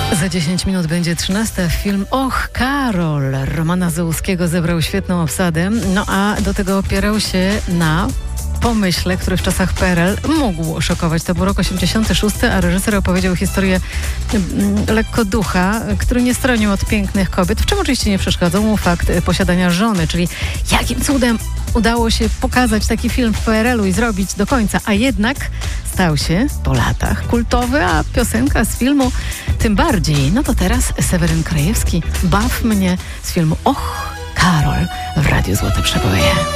Za 10 minut będzie 13. Film Och, Karol Romana Załuskiego zebrał świetną obsadę, no a do tego opierał się na pomyśle, który w czasach PRL mógł szokować. To był rok 86, a reżyser opowiedział historię lekko ducha, który nie stronił od pięknych kobiet, w czym oczywiście nie przeszkadzał mu fakt posiadania żony, czyli jakim cudem udało się pokazać taki film w PRL-u i zrobić do końca, a jednak stał się po latach kultowy, a piosenka z filmu tym bardziej. No to teraz Seweryn Krajewski, Baw mnie z filmu Och, Karol w Radiu Złote Przeboje.